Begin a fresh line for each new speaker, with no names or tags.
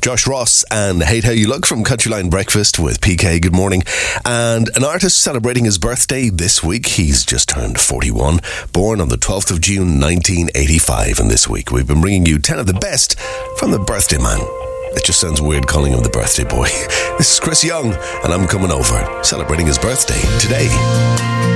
Josh Ross and Hate How You Look from Countryline Breakfast with PK. Good morning. And an artist celebrating his birthday this week. He's just turned 41, born on the 12th of June 1985. And this week we've been bringing you 10 of the best from the birthday man. It just sounds weird calling him the birthday boy. This is Chris Young, and I'm coming over celebrating his birthday today.